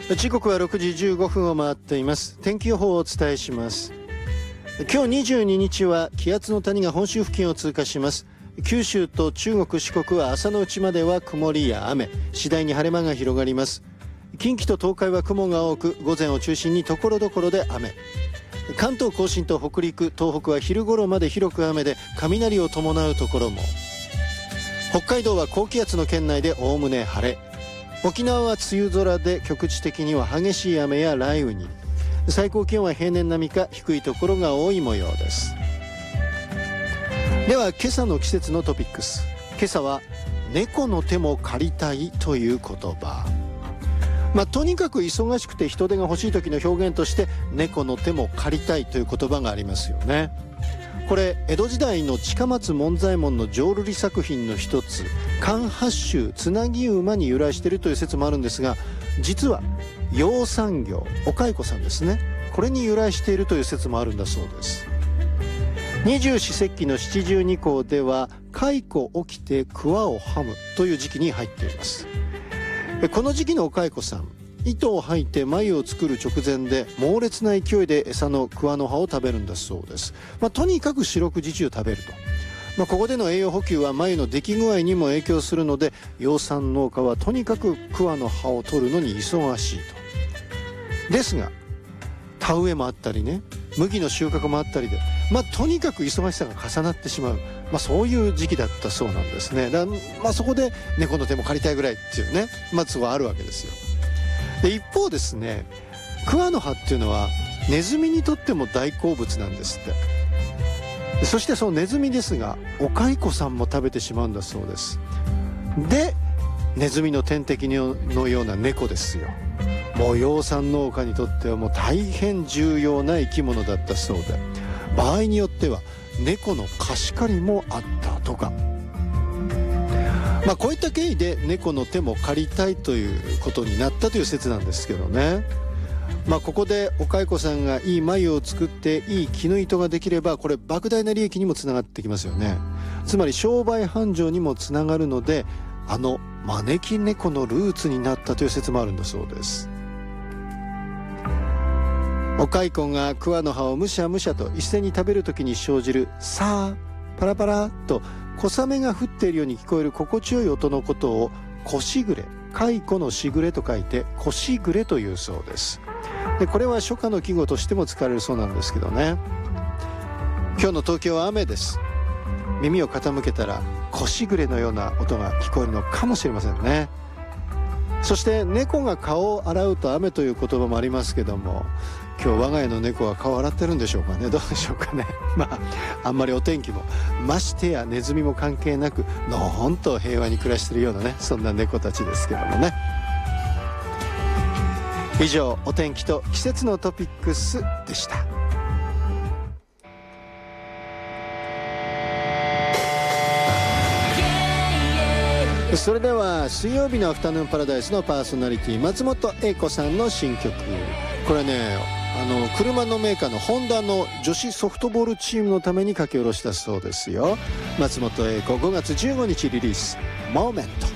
時刻は6時15分を回っています。天気予報をお伝えします。今日22日は気圧の谷が本州付近を通過します。九州と中国四国は朝のうちまでは曇りや雨、次第に晴れ間が広がります。近畿と東海は雲が多く、午前を中心に所々で雨。関東甲信と北陸、東北は昼頃まで広く雨で雷を伴うところも。北海道は高気圧の圏内でおおむね晴れ。沖縄は梅雨空で局地的には激しい雨や雷雨に。最高気温は平年並みか低いところが多い模様です。では今朝の季節のトピックス。今朝は猫の手も借りたいという言葉。とにかく忙しくて人手が欲しい時の表現として猫の手も借りたいという言葉がありますよね。これ江戸時代の近松門左衛門の浄瑠璃作品の一つ関八州つなぎ馬に由来しているという説もあるんですが、実は養蚕業お蚕さんですね、これに由来しているという説もあるんだそうです。二十四節気の七十二候では蚕起きて桑をはむという時期に入っています。この時期のお蚕さん、糸を吐いて繭を作る直前で猛烈な勢いで餌の桑の葉を食べるんだそうです。とにかく四六時中食べると。ここでの栄養補給は繭の出来具合にも影響するので、養蚕農家はとにかく桑の葉を取るのに忙しいと。ですが田植えもあったりね、麦の収穫もあったりで、とにかく忙しさが重なってしまう、そういう時期だったそうなんですね。そこで猫の手も借りたいぐらいっていうね、そこはあるわけですよ。で一方ですね、桑の葉っていうのはネズミにとっても大好物なんですって。そしてそのネズミですがお蚕さんも食べてしまうんだそうです。でネズミの天敵のような猫ですよ。もう養蚕農家にとってはもう大変重要な生き物だったそうで、場合によっては猫の貸し借りもあったとか。こういった経緯で猫の手も借りたいということになったという説なんですけどね。ここでお蚕さんがいい繭を作っていい絹糸ができれば、これ莫大な利益にもつながってきますよね。つまり商売繁盛にもつながるので、招き猫のルーツになったという説もあるんだそうです。お蚕が桑の葉をむしゃむしゃと一斉に食べるときに生じるさあパラパラと小雨が降っているように聞こえる心地よい音のことをこしぐれ、蚕のしぐれと書いてこしぐれというそうです。でこれは初夏の季語としても使われるそうなんですけどね。今日の東京は雨です。耳を傾けたらこしぐれのような音が聞こえるのかもしれませんね。そして猫が顔を洗うと雨という言葉もありますけども、今日我が家の猫は顔洗ってるんでしょうかね。どうでしょうかね。あんまりお天気もましてやネズミも関係なくのほんと平和に暮らしているようなね、そんな猫たちですけどもね。以上、お天気と季節のトピックスでした。それでは水曜日のアフタヌーンパラダイスのパーソナリティ松本英子さんの新曲、これね、車のメーカーのホンダの女子ソフトボールチームのために書き下ろしたそうですよ。松本英子5月15日リリース、モーメント。